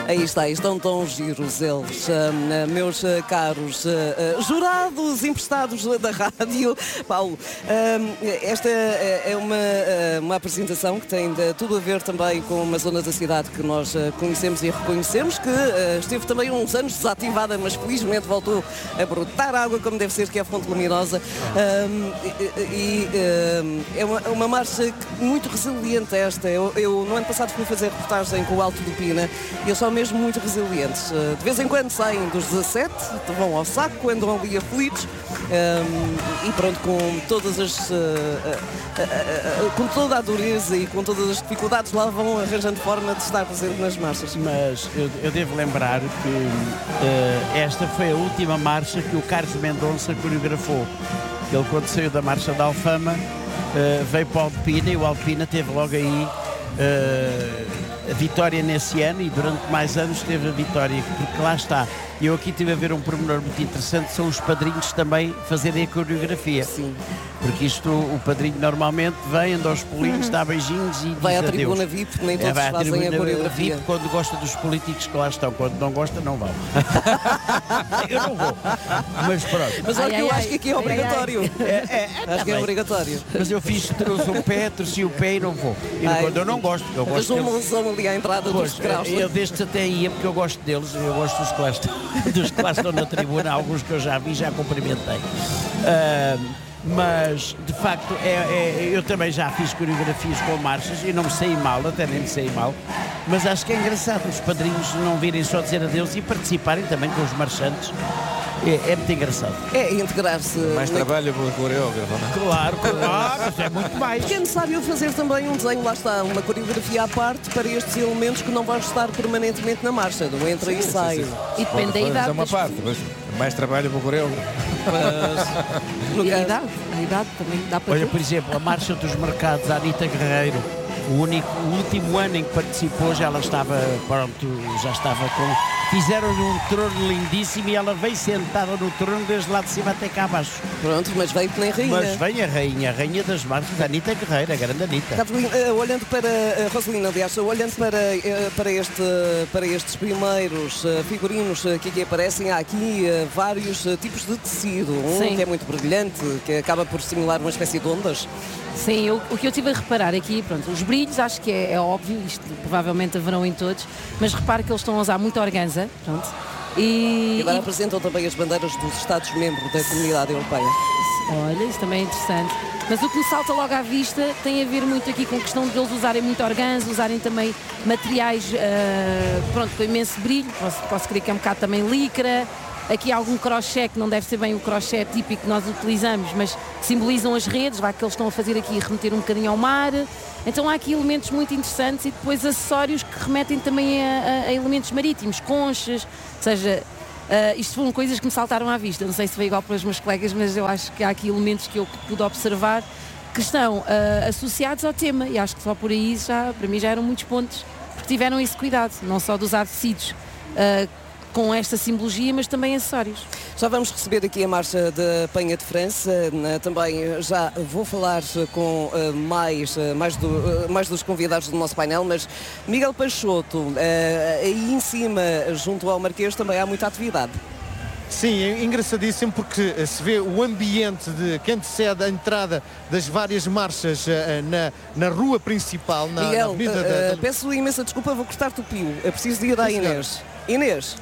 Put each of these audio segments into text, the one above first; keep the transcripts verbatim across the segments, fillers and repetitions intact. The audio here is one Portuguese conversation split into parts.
Aí está, estão tão giros eles, uh, meus uh, caros uh, uh, jurados emprestados da rádio. Paulo, uh, esta é uma, uh, uma apresentação que tem de, tudo a ver também com uma zona da cidade que nós uh, conhecemos e reconhecemos, que uh, esteve também uns anos desativada, mas felizmente voltou a brotar água como deve ser, que é a Fonte Luminosa. Uh, e e uh, é uma, uma marcha muito resiliente esta. Eu, eu no ano passado fui fazer reportagem com o Alto do Pina e eles são mesmo muito resilientes. Uh, de vez em quando saem dos dezassete, vão ao saco, andam ali aflitos. Um, e pronto, com todas as uh, uh, uh, uh, com toda a dureza e com todas as dificuldades lá vão arranjando forma de estar presente nas marchas. Mas eu, eu devo lembrar que uh, esta foi a última marcha que o Carlos Mendonça coreografou. Ele, quando saiu da marcha da Alfama, uh, veio para o Alpina e o Alpina teve logo aí uh, a vitória nesse ano e durante mais anos teve a vitória, porque lá está. E eu aqui estive a ver um pormenor muito interessante, são os padrinhos também fazerem a coreografia. Sim. Porque isto, o padrinho normalmente vem, anda aos pulinhos, dá beijinhos e vai diz à tribuna adeus. V I P, nem todos é, fazem a coreografia. V I P quando gosta dos políticos que lá estão, quando não gosta não vão. Eu não vou. Mas pronto. Mas olha que eu ai, acho que aqui é obrigatório. É, é, é, Acho que é obrigatório. Mas eu fiz, trouxe o pé, trouxe o pé e não vou. E Ai, quando eu não gosto, eu Mas gosto uma deles. lesão ali à entrada Pois, dos graus. eu destes até ia porque eu gosto deles, eu gosto dos que lá estão, dos que lá estão na tribuna, alguns que eu já vi, já cumprimentei. Uh, mas de facto é, é, eu também já fiz coreografias com marchas e não me saí mal, até nem me saí mal, mas acho que é engraçado os padrinhos não virem só dizer adeus e participarem também com os marchantes. É, é muito engraçado. É integrar-se. Mais trabalho para o coreógrafo, não é? Claro, claro, mas é muito mais. Porque é necessário fazer também um desenho, lá está, uma coreografia à parte para estes elementos que não vão estar permanentemente na marcha, não entra e sai. E depende da Mas idade. é uma das parte, mas mais trabalho para o coreógrafo. Mas, no E a caso, idade, a idade também dá para Olha, tudo. por exemplo, a Marcha dos Mercados, a Anita Guerreiro, o, único, o último ano em que participou, já ela estava, pronto, já estava com... Fizeram-lhe um trono lindíssimo e ela veio sentada no trono desde lá de cima até cá abaixo. pronto, mas veio que nem rainha. Mas vem a rainha, a rainha das marchas, a Anita Guerreiro, a grande Anita. Carolina, eh, olhando para a Rosalina, aliás, olhando para, eh, para, este, para estes primeiros eh, figurinos eh, que aqui aparecem, há aqui eh, vários eh, tipos de tecido. Um Sim. que é muito brilhante, que acaba por simular uma espécie de ondas. Sim, eu, o que eu tive a reparar aqui, pronto, os brilhos acho que é, é óbvio, isto provavelmente haverão em todos, mas repare que eles estão a usar muito organza, pronto, E e, agora e- apresentam também as bandeiras dos Estados-membros da Comunidade Europeia. olha, isso também é interessante, mas o que me salta logo à vista tem a ver muito aqui com a questão de eles usarem muito organza, usarem também materiais, ah, pronto, com imenso brilho, posso, posso crer que é um bocado também licra. Aqui há algum crochê que não deve ser bem o crochê típico que nós utilizamos, mas que simbolizam as redes, vai que eles estão a fazer aqui remeter um bocadinho ao mar. Então há aqui elementos muito interessantes e depois acessórios que remetem também a, a- a elementos marítimos, conchas, ou seja, ah, isto foram coisas que me saltaram à vista. Não sei se foi igual para os meus colegas, mas eu acho que há aqui elementos que eu pude observar que estão ah, associados ao tema e acho que só por aí já, para mim já eram muitos pontos, porque tiveram esse cuidado, não só de usar tecidos ah, com esta simbologia, mas também acessórios. Já vamos receber aqui a marcha da Penha de França, né, também já vou falar com uh, mais, uh, mais, do, uh, mais dos convidados do nosso painel, mas Miguel Peixoto, uh, aí em cima, junto ao Marquês, também há muita atividade. Sim, é engraçadíssimo porque se vê o ambiente de, que antecede a entrada das várias marchas eh, na, na rua principal, na, na Miguel, avenida uh, da, da... peço imensa desculpa, vou cortar-te o pio, é preciso de ir à Sim, senhora. Inês. Inês,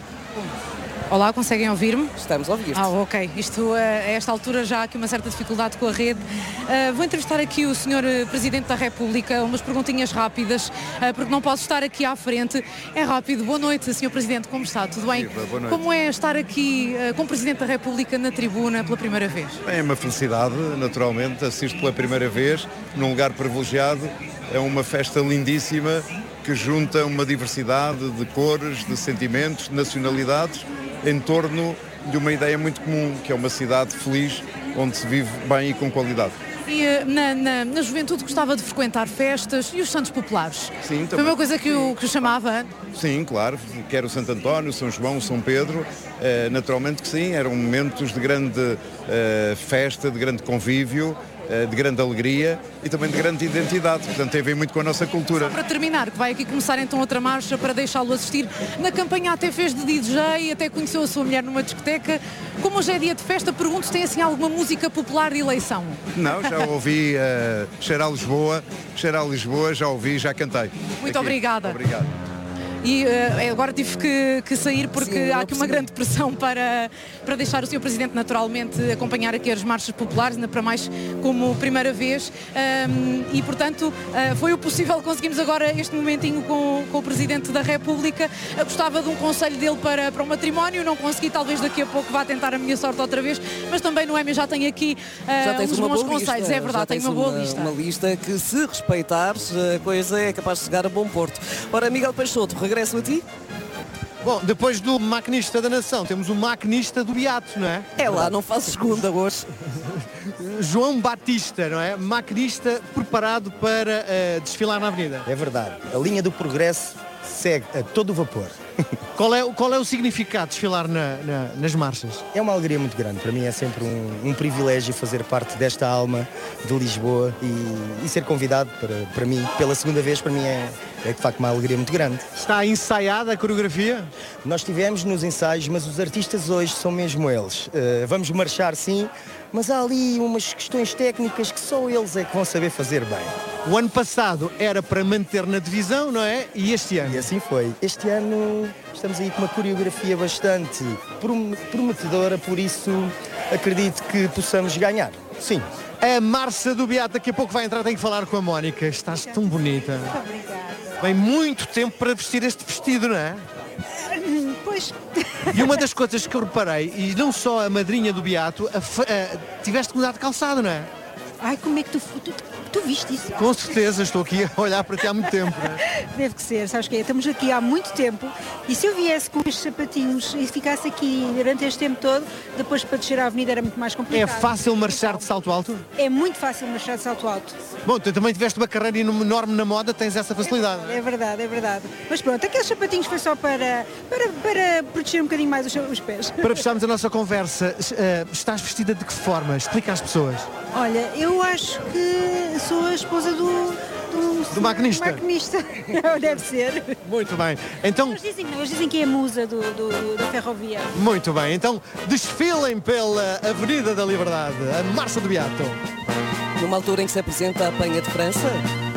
Olá, conseguem ouvir-me? estamos a ouvir-te. Ah, ok. Isto, eh, a esta altura já há aqui uma certa dificuldade com a rede. Eh, vou entrevistar aqui o senhor eh, Presidente da República, umas perguntinhas rápidas, eh, porque não posso estar aqui à frente. É rápido. Boa noite, senhor Presidente. Como está? Tudo bem? Viva, boa noite. Como é estar aqui eh, com o Presidente da República na tribuna pela primeira vez? É uma felicidade, naturalmente, assisto pela primeira vez, num lugar privilegiado, é uma festa lindíssima que junta uma diversidade de cores, de sentimentos, de nacionalidades, em torno de uma ideia muito comum, que é uma cidade feliz, onde se vive bem e com qualidade. E eh, na, na, na juventude gostava de frequentar festas e os santos populares? Sim, Foi também. uma coisa que o, que o chamava? Sim, claro, quer o Santo António, São João, São Pedro, eh, naturalmente que sim, eram momentos de grande eh, festa, de grande convívio, de grande alegria e também de grande identidade. Portanto, tem a ver muito com a nossa cultura. Só para terminar, que vai aqui começar então outra marcha para deixá-lo assistir. Na campanha até fez de D J, até conheceu a sua mulher numa discoteca. Como hoje é dia de festa, pergunto se tem assim alguma música popular de eleição. Não, já ouvi uh, Cheirar Lisboa, Cheirar Lisboa, já ouvi, já cantei. Muito aqui. obrigada. Obrigado. E uh, agora tive que, que sair porque Sim, há aqui uma grande pressão para, para deixar o senhor Presidente naturalmente acompanhar aqui as marchas populares, ainda para mais como primeira vez. Um, e portanto uh, foi o possível, conseguimos agora este momentinho com, com o Presidente da República. Eu gostava de um conselho dele para, para o matrimónio, não consegui, talvez daqui a pouco vá tentar a minha sorte outra vez, mas também no Emmy já tenho aqui uh, Já tens uns uma bons boa conselhos, lista. é verdade, tenho uma boa uma, lista. Uma lista que, se respeitares, a coisa é capaz de chegar a bom porto. Ora, Miguel Peixoto, regresso a ti. Bom, depois do maquinista da nação, temos o maquinista do Beato, não é? É lá, não faço segunda hoje. João Batista, não é? Maquinista preparado para uh, desfilar na avenida. É verdade. A linha do progresso segue a todo o vapor. Qual é, qual é o significado de desfilar na, na, nas marchas? É uma alegria muito grande. Para mim é sempre um, um privilégio fazer parte desta alma de Lisboa e, e ser convidado para, para mim, pela segunda vez, para mim é, é de facto uma alegria muito grande. Está ensaiada a coreografia? Nós estivemos nos ensaios, mas os artistas hoje são mesmo eles. Uh, vamos marchar sim, mas há ali umas questões técnicas que só eles é que vão saber fazer bem. O ano passado era para manter na divisão, não é? E este ano? E assim foi. Este ano estamos aí com uma coreografia bastante prometedora, por isso acredito que possamos ganhar. Sim. A Marça do Beato daqui a pouco vai entrar, tenho que falar com a Mónica. Estás tão bonita. Muito obrigada. Bem, muito tempo para vestir este vestido, não é? Pois. E uma das coisas que eu reparei, e não só a madrinha do Beato, a fa- a, tiveste que mudar de calçado, não é? Ai, como é que tu, tu, tu viste isso? Com certeza, estou aqui a olhar para ti há muito tempo, não é? Deve que ser, sabes que é? Estamos aqui há muito tempo e se eu viesse com estes sapatinhos e ficasse aqui durante este tempo todo, depois para descer a avenida era muito mais É complicado. fácil marchar de salto alto? É muito fácil marchar de salto alto. Bom, tu também tiveste uma carreira enorme na moda, tens essa facilidade. É verdade, é verdade. Mas pronto, aqueles sapatinhos foi só para, para, para proteger um bocadinho mais os, os pés. Para fecharmos a nossa conversa, eh, estás vestida de que forma? Explica às pessoas. Olha, eu acho que sou a esposa do... Do, Do maquinista. maquinista. Deve ser. Muito bem. Então, Eles dizem, não, eles dizem que é a musa do, do, do- da ferrovia. muito bem. Então, desfilem pela Avenida da Liberdade, a Marcha do Beato. Numa altura em que se apresenta a Penha de França.